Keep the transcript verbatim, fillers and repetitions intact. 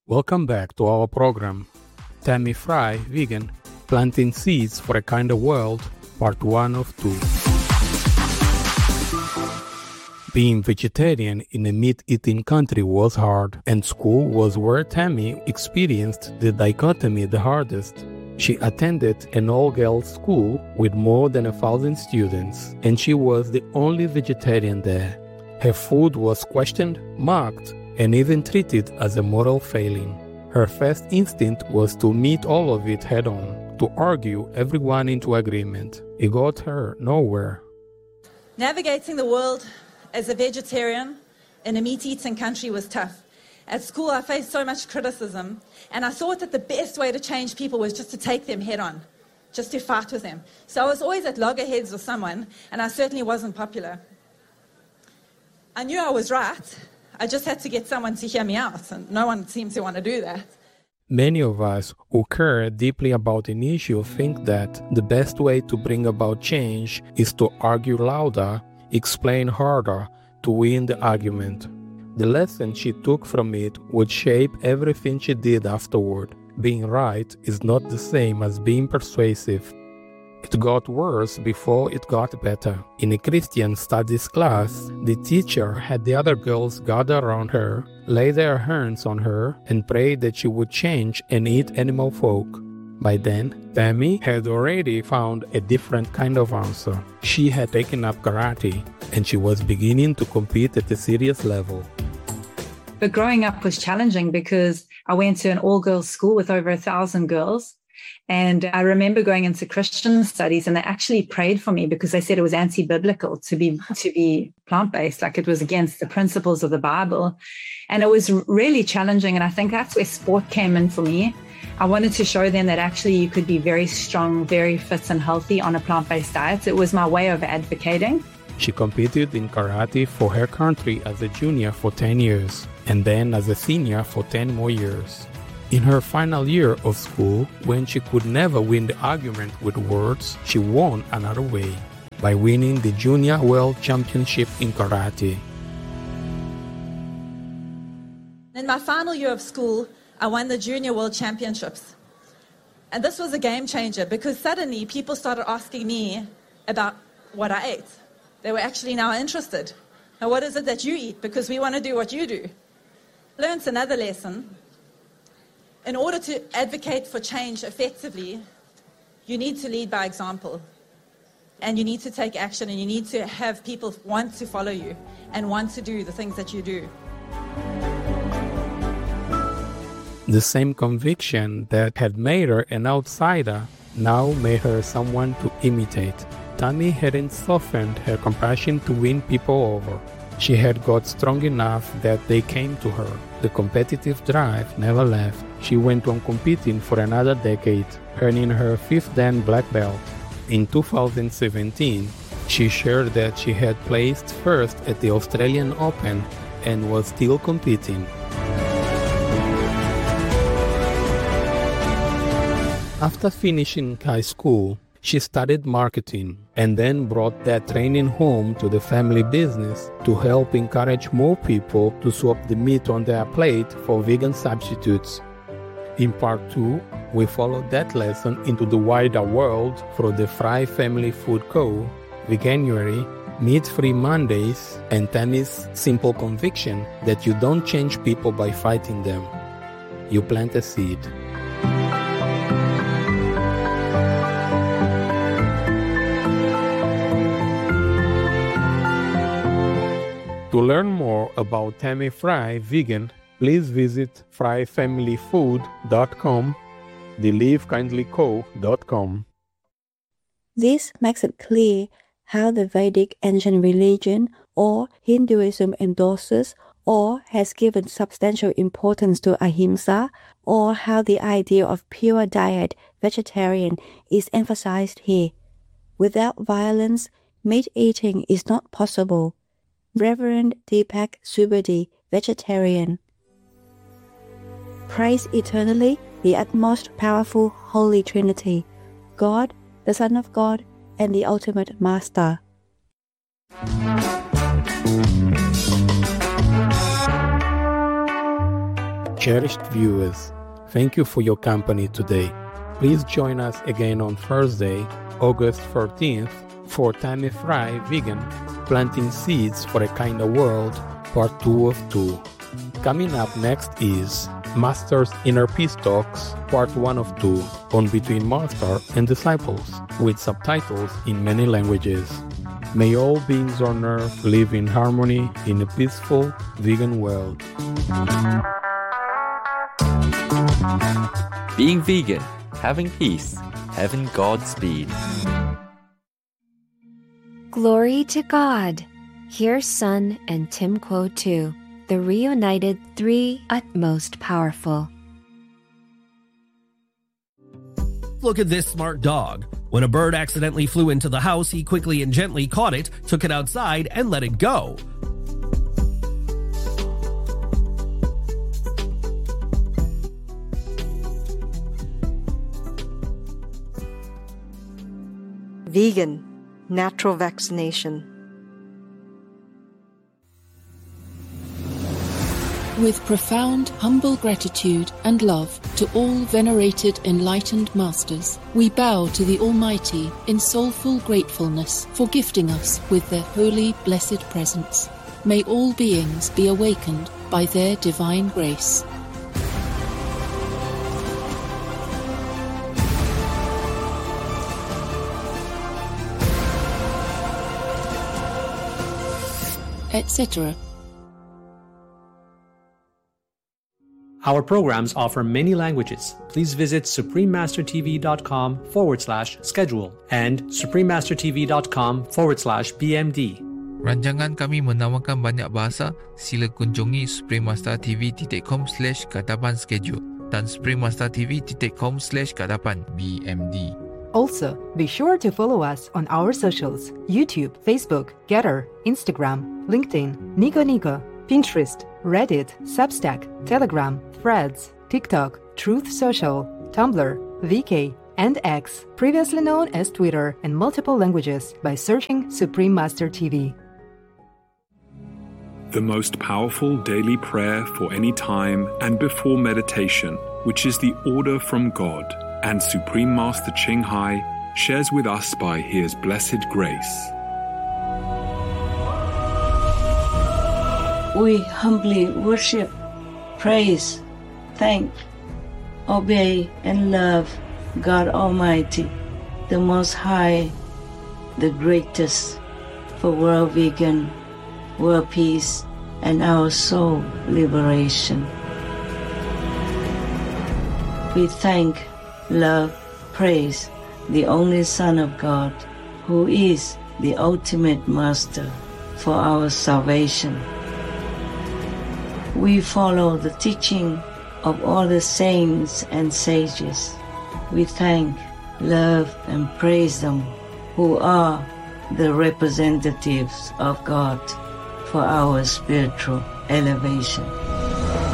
Welcome back to our program, Tammy Fry, Vegan, Planting Seeds for a Kinder World, Part one of two. Being vegetarian in a meat-eating country was hard, and school was where Tammy experienced the dichotomy the hardest. She attended an all-girls school with more than a thousand students, and she was the only vegetarian there. Her food was questioned, mocked, and even treated as a moral failing. Her first instinct was to meet all of it head-on, to argue everyone into agreement. It got her nowhere. Navigating the world as a vegetarian in a meat-eating country was tough. At school, I faced so much criticism, and I thought that the best way to change people was just to take them head-on, just to fight with them. So I was always at loggerheads with someone, and I certainly wasn't popular. I knew I was right. I just had to get someone to hear me out, and no one seems to want to do that. Many of us who care deeply about an issue think that the best way to bring about change is to argue louder, explain harder, to win the argument. The lesson she took from it would shape everything she did afterward. Being right is not the same as being persuasive. It got worse before it got better. In a Christian studies class, the teacher had the other girls gather around her, lay their hands on her, and pray that she would change and eat animal folk. By then, Tammy had already found a different kind of answer. She had taken up karate, and she was beginning to compete at a serious level. But growing up was challenging because I went to an all-girls school with over a thousand girls. And I remember going into Christian studies, and they actually prayed for me because they said it was anti-biblical to be to be plant-based, like it was against the principles of the Bible. And it was really challenging, and I think that's where sport came in for me. I wanted to show them that actually you could be very strong, very fit and healthy on a plant-based diet. It was my way of advocating. She competed in karate for her country as a junior for ten years, and then as a senior for ten more years. In her final year of school, when she could never win the argument with words, she won another way, by winning the Junior World Championship in Karate. In my final year of school, I won the Junior World Championships. And this was a game changer because suddenly people started asking me about what I ate. They were actually now interested. Now, what is it that you eat? Because we want to do what you do. Learned another lesson. In order to advocate for change effectively, you need to lead by example. And you need to take action, and you need to have people want to follow you and want to do the things that you do. The same conviction that had made her an outsider now made her someone to imitate. Tammy hadn't softened her compassion to win people over. She had got strong enough that they came to her. The competitive drive never left. She went on competing for another decade, earning her fifth Dan black belt. In two thousand seventeen, she shared that she had placed first at the Australian Open and was still competing. After finishing high school, she studied marketing and then brought that training home to the family business to help encourage more people to swap the meat on their plate for vegan substitutes. In part two, we followed that lesson into the wider world through the Fry Family Food Co., Veganuary, Meat-Free Mondays, and Tammy's simple conviction that you don't change people by fighting them. You plant a seed. To learn more about Tammy Fry Vegan, please visit fry family food dot com, the live kindly co dot com. This makes it clear how the Vedic ancient religion or Hinduism endorses or has given substantial importance to ahimsa, or how the idea of pure diet, vegetarian, is emphasized here. Without violence, meat eating is not possible. Reverend Deepak Subudhi, vegetarian. Praise eternally the utmost powerful Holy Trinity, God, the Son of God, and the ultimate Master. Cherished viewers, thank you for your company today. Please join us again on Thursday, August thirteenth, for Tammy Fry Vegan, Planting Seeds for a Kinder World, Part two of two. Coming up next is Master's Inner Peace Talks, Part one of two, on Between Master and Disciples, with subtitles in many languages. May all beings on earth live in harmony in a peaceful, vegan world. Being vegan, having peace, having Godspeed. Glory to God. Here's Sun and Tim Quo two, the reunited three utmost powerful. Look at this smart dog. When a bird accidentally flew into the house, he quickly and gently caught it, took it outside, and let it go. Vegan, natural vaccination. With profound, humble gratitude and love to all venerated enlightened masters, we bow to the Almighty in soulful gratefulness for gifting us with their holy, blessed presence. May all beings be awakened by their divine grace. et cetera. Our programs offer many languages. Please visit suprememastertv.com forward slash schedule and suprememastertv.com forward slash BMD. Rancangan kami menawarkan banyak bahasa. Sila kunjungi suprememastertv.com slash kadapan schedule dan suprememastertv.com slash kadapan B M D. Also, be sure to follow us on our socials: YouTube, Facebook, Getter, Instagram, LinkedIn, Nico Nico, Pinterest, Reddit, Substack, Telegram, Threads, TikTok, Truth Social, Tumblr, V K, and X, previously known as Twitter, in multiple languages by searching Supreme Master T V. The most powerful daily prayer for any time and before meditation, which is the order from God, and Supreme Master Ching Hai shares with us by His blessed grace. We humbly worship, praise, thank, obey, and love God Almighty, the Most High, the greatest, for world vegan, world peace, and our soul liberation. We thank, love, praise the only Son of God, who is the ultimate Master for our salvation. We follow the teaching of all the saints and sages. We thank, love, and praise them who are the representatives of God for our spiritual elevation.